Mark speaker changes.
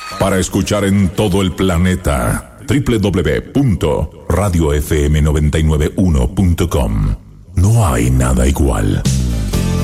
Speaker 1: Para escuchar en todo el planeta, www.radiofm991.com. No hay nada igual.